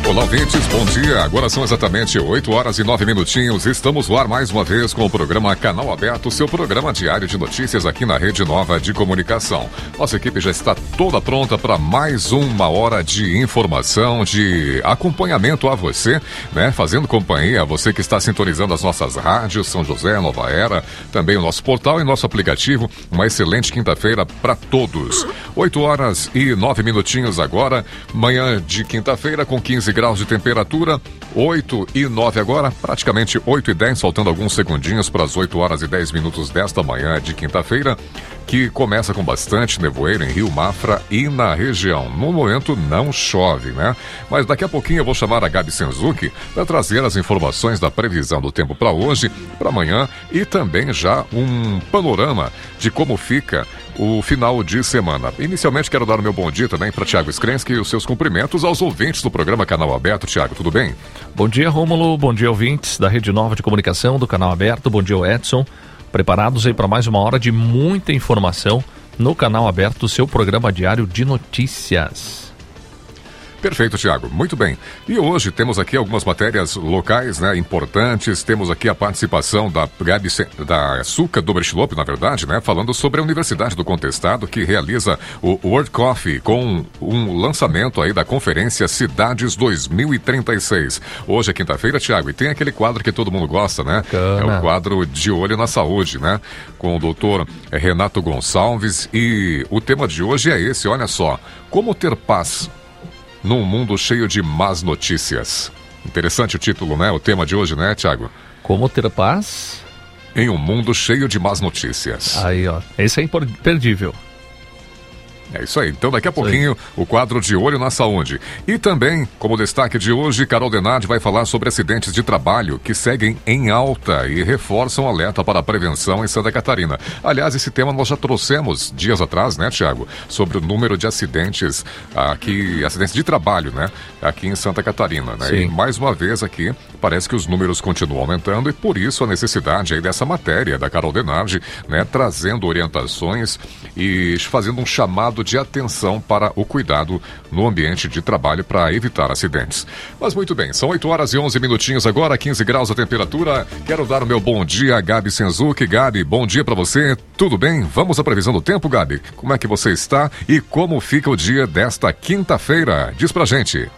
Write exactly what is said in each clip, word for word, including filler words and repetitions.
Olá, ouvintes, bom dia. Agora são exatamente oito horas e nove minutinhos. Estamos no ar mais uma vez com o programa Canal Aberto, seu programa diário de notícias aqui na Rede Nova de Comunicação. Nossa equipe já está toda pronta para mais uma hora de informação, de acompanhamento a você, né? Fazendo companhia a você que está sintonizando as nossas rádios, São José, Nova Era, também o nosso portal e nosso aplicativo. Uma excelente quinta-feira para todos. oito horas e nove minutinhos agora, manhã de quinta-feira com quinze graus de temperatura, oito e nove agora, praticamente oito e dez, faltando alguns segundinhos para as oito horas e dez minutos desta manhã de quinta-feira, que começa com bastante nevoeiro em Rio Mafra e na região. No momento não chove, né? Mas daqui a pouquinho eu vou chamar a Gabi Senzuki para trazer as informações da previsão do tempo para hoje, para amanhã e também já um panorama de como fica o final de semana. Inicialmente quero dar o meu bom dia também para Tiago Skrensky e os seus cumprimentos aos ouvintes do programa Canal Aberto. Tiago, tudo bem? Bom dia, Rômulo. Bom dia, ouvintes da Rede Nova de Comunicação do Canal Aberto. Bom dia, Edson. Preparados aí para mais uma hora de muita informação no Canal Aberto, seu programa diário de notícias. Perfeito, Tiago. Muito bem. E hoje temos aqui algumas matérias locais, né, importantes. Temos aqui a participação da Gabi, da Suca Dobreschlop, na verdade, né, falando sobre a Universidade do Contestado, que realiza o World Coffee com um lançamento aí da conferência Cidades dois mil e trinta e seis. Hoje é quinta-feira, Tiago, e tem aquele quadro que todo mundo gosta, né? Cana. É o quadro De Olho na Saúde, né? Com o doutor Renato Gonçalves. E o tema de hoje é esse, olha só. Como ter paz num mundo cheio de más notícias. Interessante o título, né? O tema de hoje, né, Tiago? Como ter paz em um mundo cheio de más notícias. Aí, ó. Esse é imperdível. É isso aí. Então, daqui a pouquinho, o quadro De Olho na Saúde. E também, como destaque de hoje, Carol Denardi vai falar sobre acidentes de trabalho que seguem em alta e reforçam o alerta para a prevenção em Santa Catarina. Aliás, esse tema nós já trouxemos dias atrás, né, Tiago? Sobre o número de acidentes aqui, acidentes de trabalho, né? Aqui em Santa Catarina, né? Sim. E mais uma vez aqui, parece que os números continuam aumentando e por isso a necessidade aí dessa matéria da Carol Denardi, né? Trazendo orientações e fazendo um chamado de atenção para o cuidado no ambiente de trabalho para evitar acidentes. Mas muito bem, são oito horas e onze minutinhos agora, quinze graus a temperatura. Quero dar o meu bom dia a Gabi Senzuki. Gabi, bom dia para você. Tudo bem? Vamos à previsão do tempo, Gabi? Como é que você está e como fica o dia desta quinta-feira? Diz pra gente.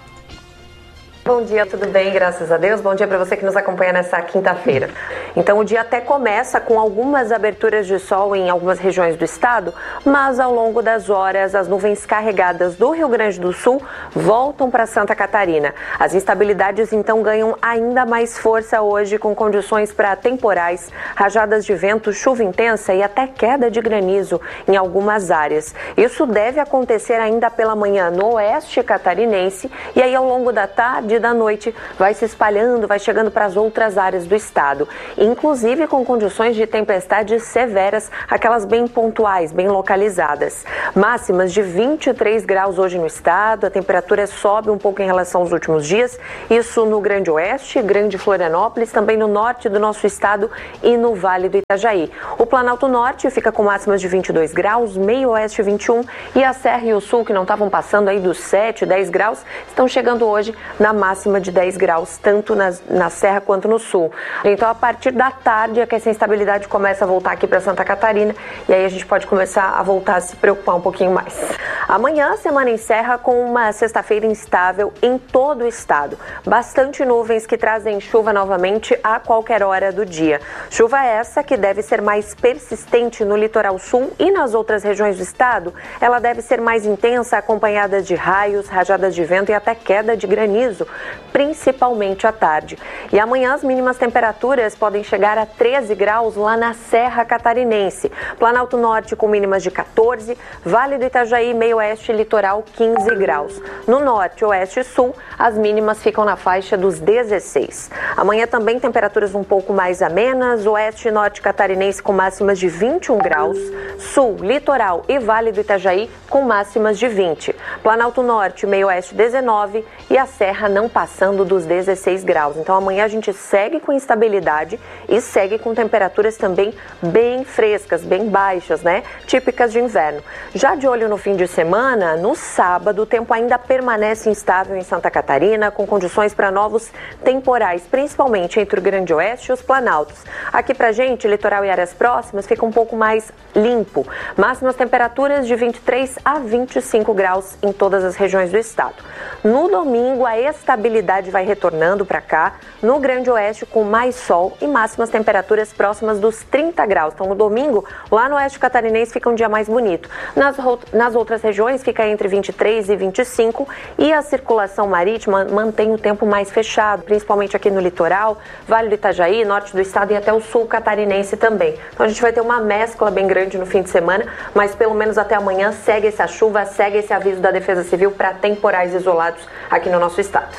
Bom dia, tudo bem? Graças a Deus. Bom dia para você que nos acompanha nessa quinta-feira. Então, o dia até começa com algumas aberturas de sol em algumas regiões do estado, mas ao longo das horas, as nuvens carregadas do Rio Grande do Sul voltam para Santa Catarina. As instabilidades, então, ganham ainda mais força hoje, com condições para temporais, rajadas de vento, chuva intensa e até queda de granizo em algumas áreas. Isso deve acontecer ainda pela manhã no oeste catarinense e aí, ao longo da tarde e da noite, vai se espalhando, vai chegando para as outras áreas do estado, inclusive com condições de tempestades severas, aquelas bem pontuais, bem localizadas. Máximas de vinte e três graus hoje no estado, a temperatura sobe um pouco em relação aos últimos dias, isso no Grande Oeste, Grande Florianópolis, também no norte do nosso estado e no Vale do Itajaí. O Planalto Norte fica com máximas de vinte e dois graus, Meio Oeste vinte e um e a Serra e o Sul, que não estavam passando aí dos sete, dez graus, estão chegando hoje na máxima de dez graus, tanto na, na Serra quanto no Sul. Então, a partir da tarde é que essa instabilidade começa a voltar aqui para Santa Catarina e aí a gente pode começar a voltar a se preocupar um pouquinho mais. Amanhã a semana encerra com uma sexta-feira instável em todo o estado. Bastante nuvens que trazem chuva novamente a qualquer hora do dia. Chuva essa que deve ser mais persistente no litoral sul e nas outras regiões do estado. Ela deve ser mais intensa, acompanhada de raios, rajadas de vento e até queda de granizo, principalmente à tarde. E amanhã as mínimas temperaturas podem chegar a treze graus lá na Serra Catarinense. Planalto Norte com mínimas de quatorze, Vale do Itajaí, Meio Oeste e Litoral quinze graus. No Norte, Oeste e Sul, as mínimas ficam na faixa dos dezesseis. Amanhã também temperaturas um pouco mais amenas, Oeste e Norte Catarinense com máximas de vinte e um graus, Sul, Litoral e Vale do Itajaí com máximas de vinte. Planalto Norte, Meio Oeste dezenove e a Serra não passando dos dezesseis graus. Então amanhã a gente segue com instabilidade e segue com temperaturas também bem frescas, bem baixas, né? Típicas de inverno. Já de olho no fim de semana, no sábado, o tempo ainda permanece instável em Santa Catarina, com condições para novos temporais, principalmente entre o Grande Oeste e os Planaltos. Aqui pra gente, litoral e áreas próximas, fica um pouco mais limpo. Máximas temperaturas de vinte e três a vinte e cinco graus em todas as regiões do estado. No domingo, a estabilidade vai retornando para cá, no Grande Oeste com mais sol e máximas temperaturas próximas dos trinta graus. Então, no domingo, lá no Oeste Catarinense fica um dia mais bonito. Nas, nas outras regiões fica entre vinte e três e vinte e cinco e a circulação marítima mantém o tempo mais fechado, principalmente aqui no litoral, Vale do Itajaí, norte do estado e até o sul catarinense também. Então, a gente vai ter uma mescla bem grande no fim de semana, mas pelo menos até amanhã segue essa chuva, segue esse aviso da Defesa Civil para temporais isolados aqui no nosso estado.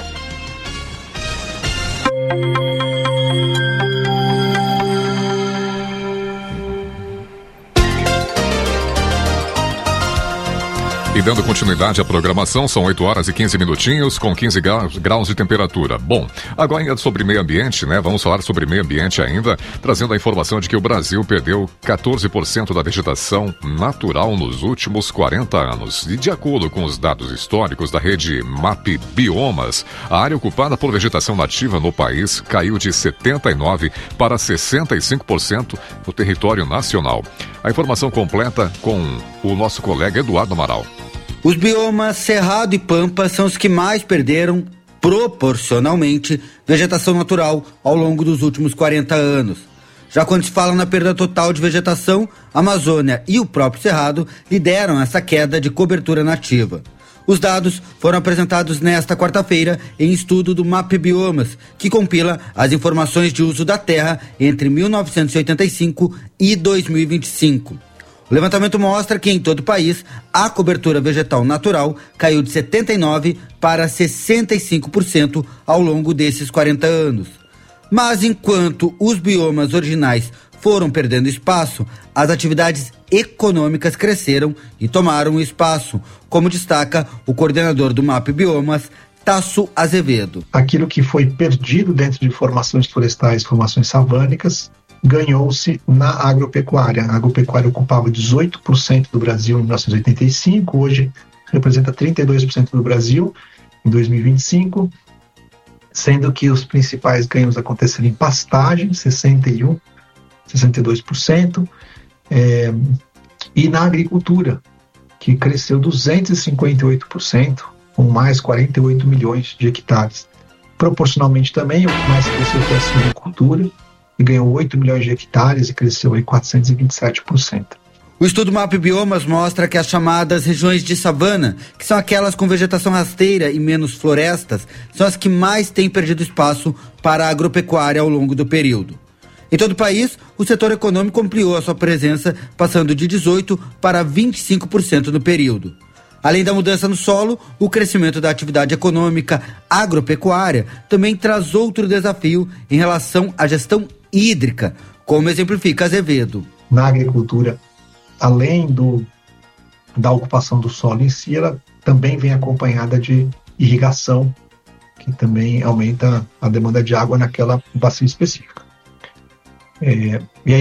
E dando continuidade à programação, são oito horas e quinze minutinhos, com quinze graus de temperatura. Bom, agora ainda sobre meio ambiente, né? Vamos falar sobre meio ambiente ainda, trazendo a informação de que o Brasil perdeu quatorze por cento da vegetação natural nos últimos quarenta anos. E de acordo com os dados históricos da rede MAP Biomas, a área ocupada por vegetação nativa no país caiu de setenta e nove por cento para sessenta e cinco por cento no território nacional. A informação completa com o nosso colega Eduardo Amaral. Os biomas Cerrado e Pampa são os que mais perderam, proporcionalmente, vegetação natural ao longo dos últimos quarenta anos. Já quando se fala na perda total de vegetação, a Amazônia e o próprio Cerrado lideram essa queda de cobertura nativa. Os dados foram apresentados nesta quarta-feira em estudo do MAP Biomas, que compila as informações de uso da terra entre mil novecentos e oitenta e cinco e dois mil e vinte e cinco. O levantamento mostra que em todo o país a cobertura vegetal natural caiu de setenta e nove por cento para sessenta e cinco por cento ao longo desses quarenta anos. Mas enquanto os biomas originais foram perdendo espaço, as atividades econômicas cresceram e tomaram espaço, como destaca o coordenador do MAP Biomas, Tasso Azevedo. Aquilo que foi perdido dentro de formações florestais, formações savânicas, ganhou-se na agropecuária. A agropecuária ocupava dezoito por cento do Brasil em mil novecentos e oitenta e cinco, hoje representa trinta e dois por cento do Brasil em dois mil e vinte e cinco, sendo que os principais ganhos aconteceram em pastagem, sessenta e um por cento, sessenta e dois por cento, é, e na agricultura, que cresceu duzentos e cinquenta e oito por cento, com mais quarenta e oito milhões de hectares. Proporcionalmente também, o que mais cresceu foi a silvicultura, e ganhou oito milhões de hectares e cresceu em quatrocentos e vinte e sete por cento. O estudo MAP Biomas mostra que as chamadas regiões de savana, que são aquelas com vegetação rasteira e menos florestas, são as que mais têm perdido espaço para a agropecuária ao longo do período. Em todo o país, o setor econômico ampliou a sua presença, passando de dezoito por cento para vinte e cinco por cento no período. Além da mudança no solo, o crescimento da atividade econômica agropecuária também traz outro desafio em relação à gestão hídrica, como exemplifica Azevedo. Na agricultura, além do, da ocupação do solo em si, ela também vem acompanhada de irrigação, que também aumenta a demanda de água naquela bacia específica. É, e aí